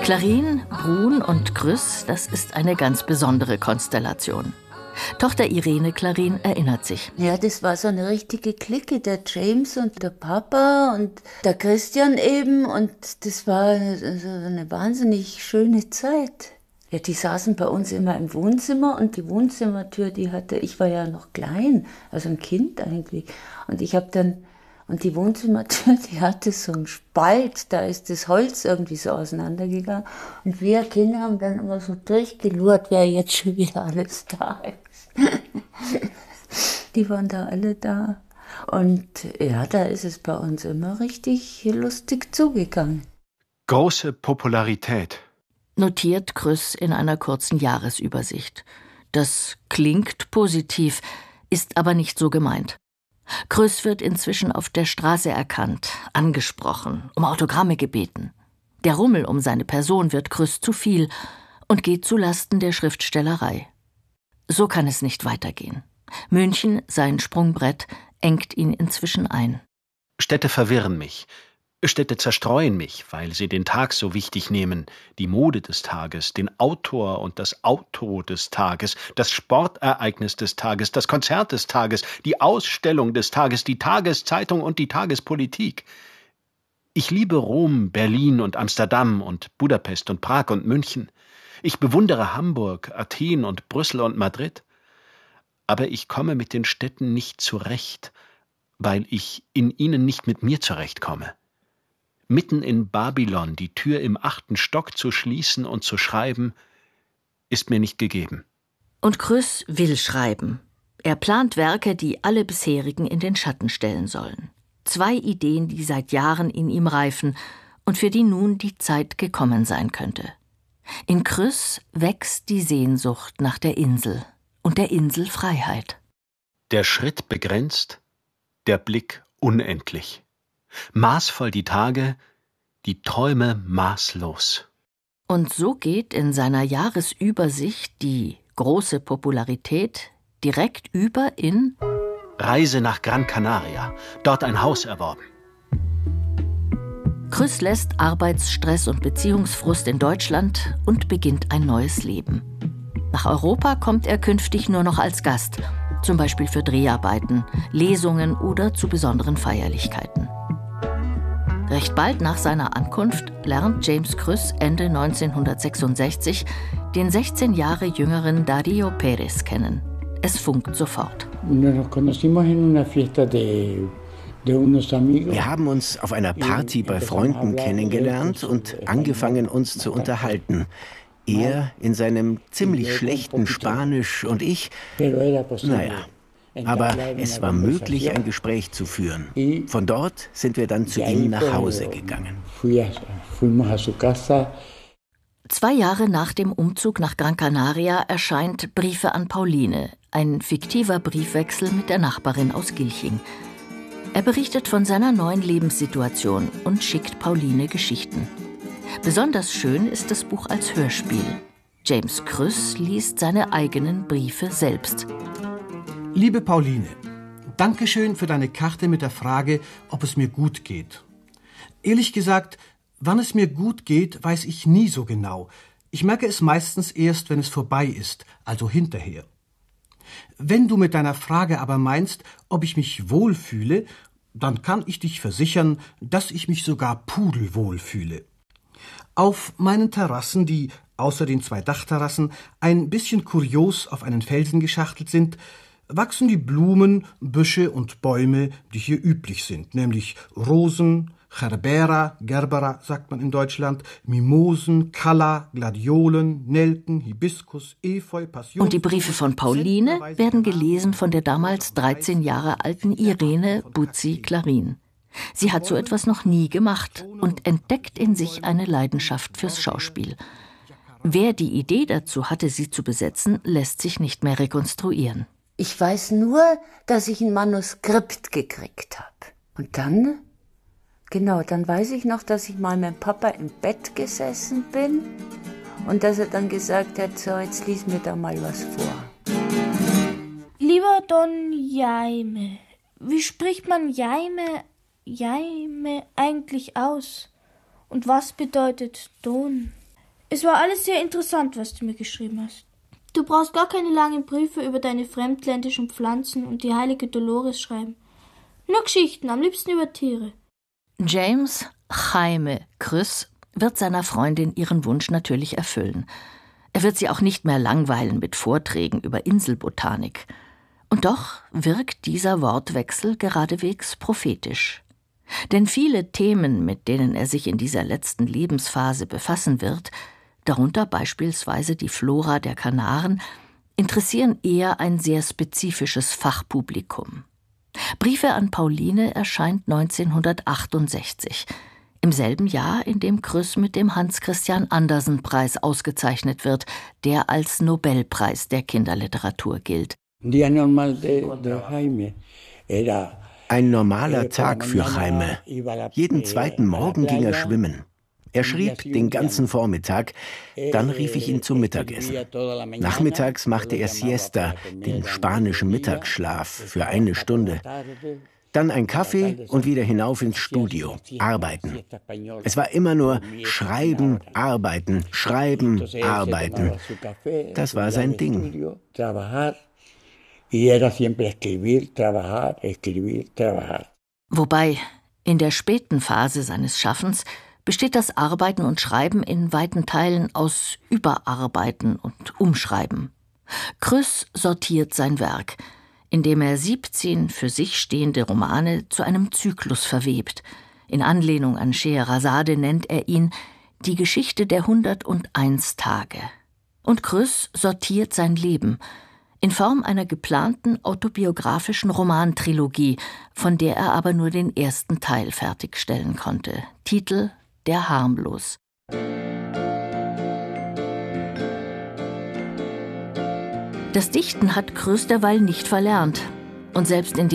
Clarin, Brun und Krüss, das ist eine ganz besondere Konstellation. Tochter Irene Clarin erinnert sich. Ja, das war so eine richtige Clique, der James und der Papa und der Christian eben. Und das war so eine wahnsinnig schöne Zeit. Ja, die saßen bei uns immer im Wohnzimmer und die Wohnzimmertür, ich war ja noch klein, also ein Kind eigentlich. Und und die Wohnzimmertür, die hatte so einen Spalt, da ist das Holz irgendwie so auseinandergegangen. Und wir Kinder haben dann immer so durchgelurrt, wer jetzt schon wieder alles da ist. Die waren da alle da. Und ja, da ist es bei uns immer richtig lustig zugegangen. Große Popularität, notiert Krüss in einer kurzen Jahresübersicht. Das klingt positiv, ist aber nicht so gemeint. Krüss wird inzwischen auf der Straße erkannt, angesprochen, um Autogramme gebeten. Der Rummel um seine Person wird Krüss zu viel und geht zulasten der Schriftstellerei. So kann es nicht weitergehen. München, sein Sprungbrett, engt ihn inzwischen ein. Städte verwirren mich. Städte zerstreuen mich, weil sie den Tag so wichtig nehmen, die Mode des Tages, den Autor und das Auto des Tages, das Sportereignis des Tages, das Konzert des Tages, die Ausstellung des Tages, die Tageszeitung und die Tagespolitik. Ich liebe Rom, Berlin und Amsterdam und Budapest und Prag und München. Ich bewundere Hamburg, Athen und Brüssel und Madrid. Aber ich komme mit den Städten nicht zurecht, weil ich in ihnen nicht mit mir zurechtkomme. Mitten in Babylon die Tür im 8. Stock zu schließen und zu schreiben, ist mir nicht gegeben. Und Krüss will schreiben. Er plant Werke, die alle bisherigen in den Schatten stellen sollen. 2 Ideen, die seit Jahren in ihm reifen und für die nun die Zeit gekommen sein könnte. In Krüss wächst die Sehnsucht nach der Insel und der Inselfreiheit. Der Schritt begrenzt, der Blick unendlich. Maßvoll die Tage, die Träume maßlos. Und so geht in seiner Jahresübersicht die große Popularität direkt über in Reise nach Gran Canaria, dort ein Haus erworben. Krüss lässt Arbeitsstress und Beziehungsfrust in Deutschland und beginnt ein neues Leben. Nach Europa kommt er künftig nur noch als Gast, zum Beispiel für Dreharbeiten, Lesungen oder zu besonderen Feierlichkeiten. Recht bald nach seiner Ankunft lernt James Krüss Ende 1966 den 16 Jahre jüngeren Darío Pérez kennen. Es funkt sofort. Wir haben uns auf einer Party bei Freunden kennengelernt und angefangen, uns zu unterhalten. Er in seinem ziemlich schlechten Spanisch und ich, naja. Aber es war möglich, ein Gespräch zu führen. Von dort sind wir dann zu ihm nach Hause gegangen. 2 Jahre nach dem Umzug nach Gran Canaria erscheint Briefe an Pauline, ein fiktiver Briefwechsel mit der Nachbarin aus Gilching. Er berichtet von seiner neuen Lebenssituation und schickt Pauline Geschichten. Besonders schön ist das Buch als Hörspiel. James Krüss liest seine eigenen Briefe selbst. Liebe Pauline, danke schön für deine Karte mit der Frage, ob es mir gut geht. Ehrlich gesagt, wann es mir gut geht, weiß ich nie so genau. Ich merke es meistens erst, wenn es vorbei ist, also hinterher. Wenn du mit deiner Frage aber meinst, ob ich mich wohlfühle, dann kann ich dich versichern, dass ich mich sogar pudelwohl fühle. Auf meinen Terrassen, die außer den 2 Dachterrassen ein bisschen kurios auf einen Felsen geschachtelt sind, wachsen die Blumen, Büsche und Bäume, die hier üblich sind, nämlich Rosen, Gerbera sagt man in Deutschland, Mimosen, Kalla, Gladiolen, Nelken, Hibiskus, Efeu, Passion. Und die Briefe von Pauline werden gelesen von der damals 13 Jahre alten Irene Buzzi Clarin. Sie hat so etwas noch nie gemacht und entdeckt in sich eine Leidenschaft fürs Schauspiel. Wer die Idee dazu hatte, sie zu besetzen, lässt sich nicht mehr rekonstruieren. Ich weiß nur, dass ich ein Manuskript gekriegt habe. Und dann weiß ich noch, dass ich mal mit Papa im Bett gesessen bin und dass er dann gesagt hat, so, jetzt lies mir da mal was vor. Lieber Don Jaime, wie spricht man Jaime eigentlich aus? Und was bedeutet Don? Es war alles sehr interessant, was du mir geschrieben hast. Du brauchst gar keine langen Briefe über deine fremdländischen Pflanzen und die heilige Dolores schreiben. Nur Geschichten, am liebsten über Tiere. James Jaime Krüss wird seiner Freundin ihren Wunsch natürlich erfüllen. Er wird sie auch nicht mehr langweilen mit Vorträgen über Inselbotanik. Und doch wirkt dieser Wortwechsel geradewegs prophetisch. Denn viele Themen, mit denen er sich in dieser letzten Lebensphase befassen wird, darunter beispielsweise die Flora der Kanaren, interessieren eher ein sehr spezifisches Fachpublikum. Briefe an Pauline erscheint 1968, im selben Jahr, in dem Krüss mit dem Hans-Christian-Andersen-Preis ausgezeichnet wird, der als Nobelpreis der Kinderliteratur gilt. Ein normaler Tag für Jaime. Jeden zweiten Morgen ging er schwimmen. Er schrieb den ganzen Vormittag, dann rief ich ihn zum Mittagessen. Nachmittags machte er Siesta, den spanischen Mittagsschlaf, für 1 Stunde. Dann ein Kaffee und wieder hinauf ins Studio, arbeiten. Es war immer nur Schreiben, Arbeiten, Schreiben, Arbeiten. Das war sein Ding. Wobei, in der späten Phase seines Schaffens besteht das Arbeiten und Schreiben in weiten Teilen aus Überarbeiten und Umschreiben. Krüss sortiert sein Werk, indem er 17 für sich stehende Romane zu einem Zyklus verwebt. In Anlehnung an Scheherazade nennt er ihn die Geschichte der 101 Tage. Und Krüss sortiert sein Leben in Form einer geplanten autobiografischen Romantrilogie, von der er aber nur den ersten Teil fertigstellen konnte. Titel: Der Harmlos. Das Dichten hat Krüss derweil nicht verlernt. Und selbst in